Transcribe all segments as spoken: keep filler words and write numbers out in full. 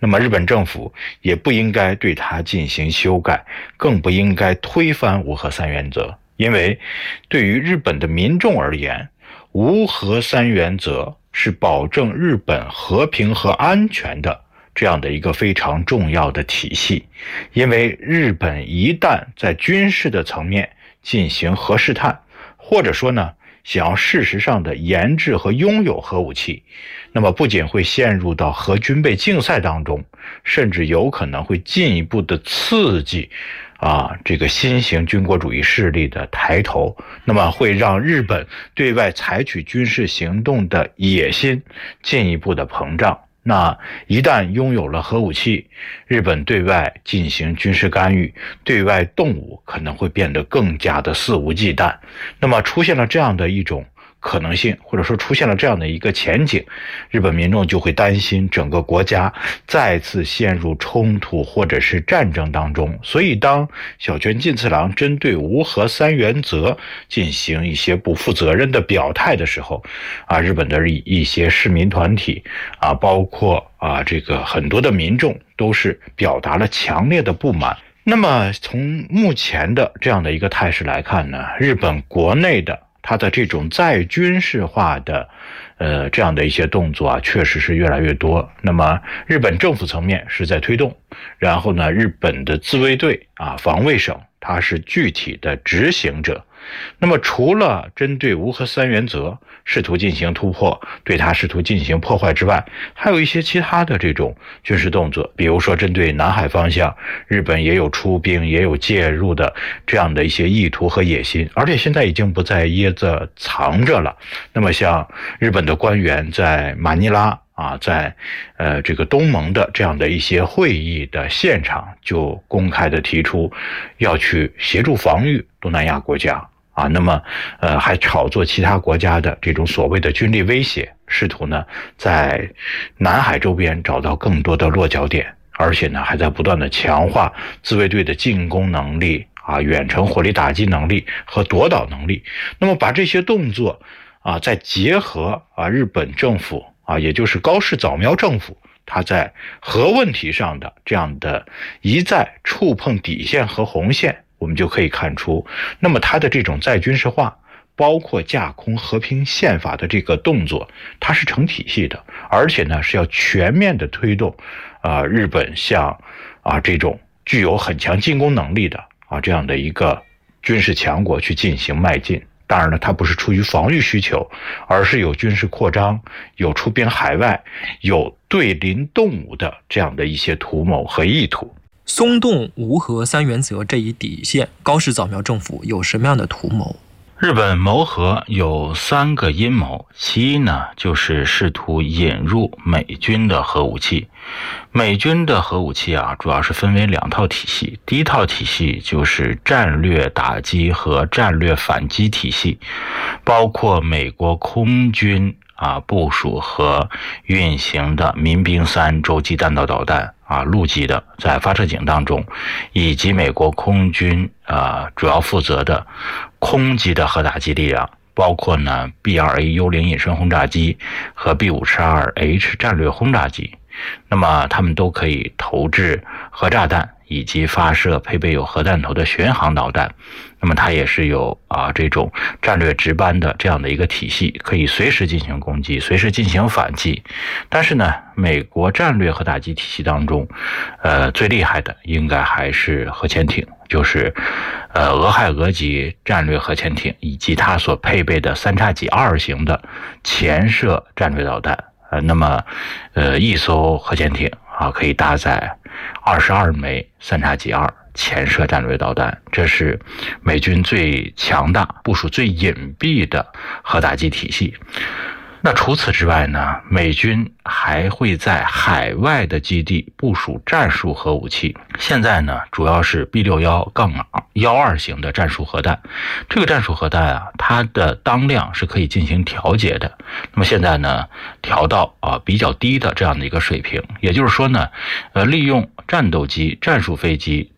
那么日本政府也不应该对它进行修改，更不应该推翻无核三原则。因为对于日本的民众而言，无核三原则是保证日本和平和安全的这样的一个非常重要的体系。因为日本一旦在军事的层面进行核试探，或者说呢想要事实上的研制和拥有核武器，那么不仅会陷入到核军备竞赛当中，甚至有可能会进一步的刺激啊这个新型军国主义势力的抬头，那么会让日本对外采取军事行动的野心进一步的膨胀。那一旦拥有了核武器，日本对外进行军事干预，对外动武可能会变得更加的肆无忌惮。那么出现了这样的一种可能性，或者说出现了这样的一个前景，日本民众就会担心整个国家再次陷入冲突或者是战争当中。所以当小泉进次郎针对无核三原则进行一些不负责任的表态的时候，啊，日本的一些市民团体啊，包括啊这个很多的民众都是表达了强烈的不满。那么从目前的这样的一个态势来看呢，日本国内的它的这种再军事化的呃这样的一些动作啊，确实是越来越多。那么日本政府层面是在推动，然后呢日本的自卫队啊防卫省它是具体的执行者。那么除了针对无核三原则试图进行突破，对它试图进行破坏之外，还有一些其他的这种军事动作，比如说针对南海方向，日本也有出兵也有介入的这样的一些意图和野心，而且现在已经不再掖着藏着了。那么像日本的官员在马尼拉啊，在呃这个东盟的这样的一些会议的现场就公开的提出要去协助防御东南亚国家啊，那么呃还炒作其他国家的这种所谓的军力威胁，试图呢在南海周边找到更多的落脚点，而且呢还在不断的强化自卫队的进攻能力啊、远程火力打击能力和夺岛能力。那么把这些动作啊再结合啊日本政府啊也就是高市早苗政府他在核问题上的这样的一再触碰底线和红线，我们就可以看出，那么它的这种再军事化，包括架空和平宪法的这个动作，它是成体系的，而且呢是要全面的推动啊、呃、日本向啊这种具有很强进攻能力的啊这样的一个军事强国去进行迈进。当然了，它不是出于防御需求，而是有军事扩张，有出兵海外，有对邻动武的这样的一些图谋和意图。 松动无核三原则这一底线，高市早苗政府有什么样的图谋？ 日本谋核有三个阴谋，其一呢就是试图引入美军的核武器。美军的核武器啊，主要是分为两套体系。第一套体系就是战略打击和战略反击体系，包括美国空军啊部署和运行的民兵三洲际弹道导弹啊，陆基的在发射井当中，以及美国空军啊主要负责的空基的核打击力量，包括呢 B 二 A 幽灵隐身轰炸机和 B 五十二 H 战略轰炸机。那么他们都可以投掷核炸弹以及发射配备有核弹头的巡航导弹。那么它也是有啊这种战略值班的这样的一个体系，可以随时进行攻击，随时进行反击。但是呢，美国战略核打击体系当中，呃，最厉害的应该还是核潜艇，就是呃俄亥俄级战略核潜艇以及它所配备的三叉戟二型的潜射战略导弹。呃，那么，呃，一艘核潜艇啊，可以搭载二十二枚三叉戟二潜射战略导弹，这是美军最强大、部署最隐蔽的核打击体系。那除此之外呢，美军还会在海外的基地部署战术核武器。现在呢，主要是 B 六十一 二型的战术核弹。这个战术核弹啊，它的当量是可以进行调节的。那么现在呢，调到啊比较低的这样的一个水平，也就是说呢，呃，利用战斗机、战术飞机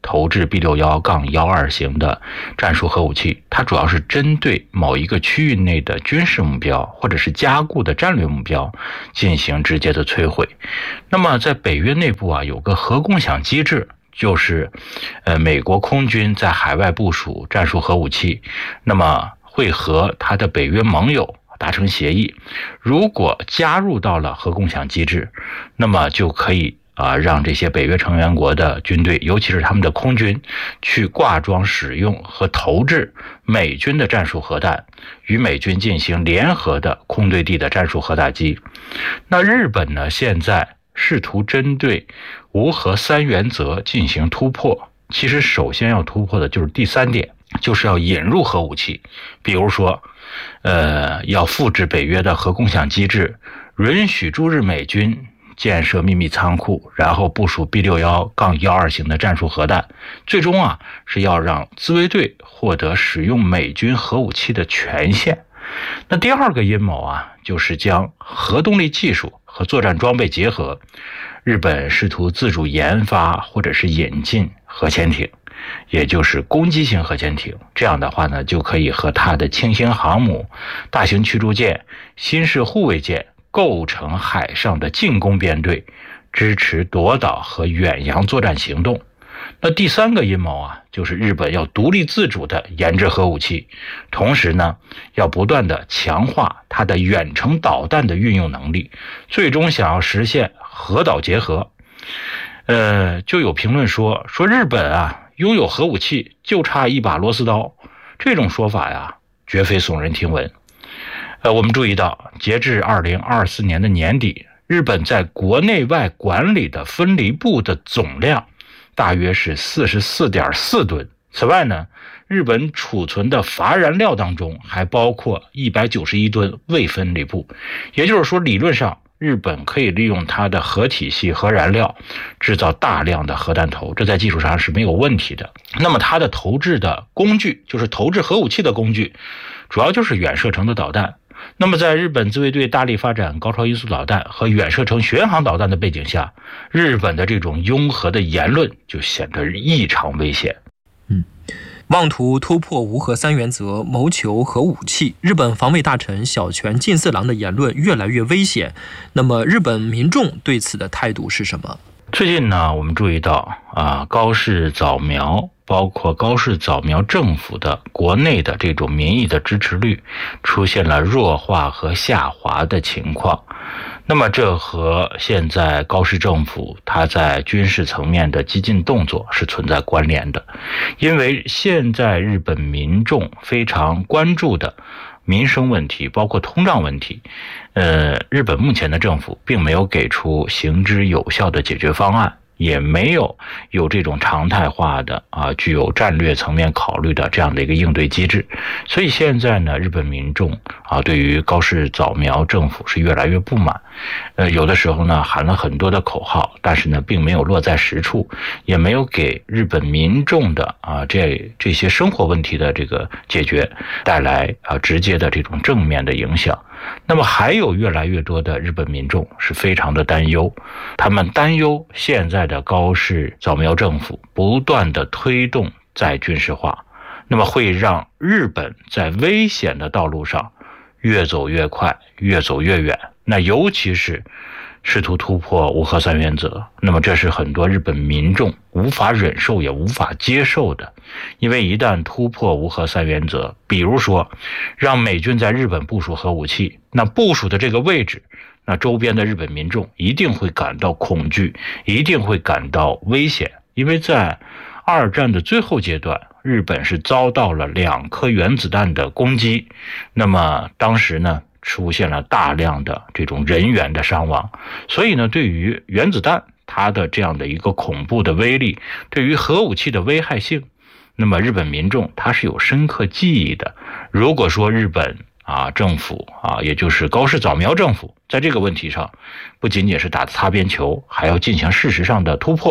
投掷 B 六一一二 型的战术核武器，它主要是针对某一个区域内的军事目标或者是加固的战略目标进行直接的摧毁。那么在北约内部啊，有个核共享机制，就是呃美国空军在海外部署战术核武器，那么会和他的北约盟友达成协议，如果加入到了核共享机制，那么就可以啊，让这些北约成员国的军队，尤其是他们的空军，去挂装使用和投掷美军的战术核弹，与美军进行联合的空对地的战术核打击。那日本呢，现在试图针对无核三原则进行突破，其实首先要突破的就是第三点，就是要引入核武器，比如说呃，要复制北约的核共享机制，允许驻日美军建设秘密仓库，然后部署 B 六一一二 型的战术核弹，最终啊是要让自卫队获得使用美军核武器的权限。那第二个阴谋啊，就是将核动力技术和作战装备结合，日本试图自主研发或者是引进核潜艇，也就是攻击型核潜艇。这样的话呢，就可以和它的轻型航母、大型驱逐舰、新式护卫舰构成海上的进攻编队，支持夺岛和远洋作战行动。那第三个阴谋啊，就是日本要独立自主的研制核武器，同时呢，要不断的强化它的远程导弹的运用能力，最终想要实现核岛结合。呃，就有评论说，说日本啊，拥有核武器就差一把螺丝刀，这种说法呀，绝非耸人听闻。呃，我们注意到，截至二零二四年的年底，日本在国内外管理的分离部的总量大约是 四十四点四吨。此外呢，日本储存的乏燃料当中还包括一百九十一吨未分离部，也就是说，理论上日本可以利用它的核体系核燃料制造大量的核弹头，这在技术上是没有问题的。那么它的投掷的工具，就是投掷核武器的工具，主要就是远射程的导弹。那么在日本自卫队大力发展高超音速导弹和远射程巡航导弹的背景下，日本的这种拥核的言论就显得异常危险。 嗯，妄图突破无核三原则，谋求核武器，日本防卫大臣小泉进四郎的言论越来越危险。那么日本民众对此的态度是什么？ 最近呢，我们注意到啊，高市早苗包括高市早苗政府的国内的这种民意的支持率出现了弱化和下滑的情况。那么这和现在高市政府它在军事层面的激进动作是存在关联的，因为现在日本民众非常关注的民生问题，包括通胀问题，呃，日本目前的政府并没有给出行之有效的解决方案，也没有有这种常态化的啊，具有战略层面考虑的这样的一个应对机制。所以现在呢，日本民众啊，对于高市早苗政府是越来越不满。呃，有的时候呢，喊了很多的口号，但是呢，并没有落在实处，也没有给日本民众的啊这这些生活问题的这个解决带来啊直接的这种正面的影响。那么还有越来越多的日本民众是非常的担忧，他们担忧现在的高市早苗政府不断的推动再军事化，那么会让日本在危险的道路上越走越快，越走越远。那尤其是试图突破无核三原则，那么这是很多日本民众无法忍受也无法接受的。因为一旦突破无核三原则，比如说让美军在日本部署核武器，那部署的这个位置，那周边的日本民众一定会感到恐惧，一定会感到危险。因为在二战的最后阶段，日本是遭到了两颗原子弹的攻击，那么当时呢出现了大量的这种人员的伤亡。所以呢，对于原子弹它的这样的一个恐怖的威力，对于核武器的危害性，那么日本民众他是有深刻记忆的。如果说日本啊政府啊，也就是高市早苗政府在这个问题上不仅仅是打擦边球，还要进行事实上的突破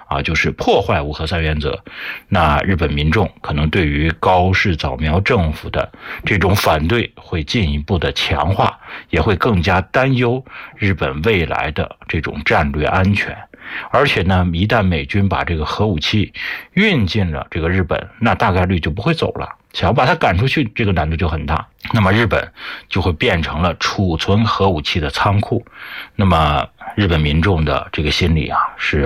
啊，就是破坏无核三原则，那日本民众可能对于高市早苗政府的这种反对会进一步的强化，也会更加担忧日本未来的这种战略安全。而且呢，一旦美军把这个核武器运进了这个日本，那大概率就不会走了，想要把它赶出去，这个难度就很大。那么日本就会变成了储存核武器的仓库，那么日本民众的这个心里啊是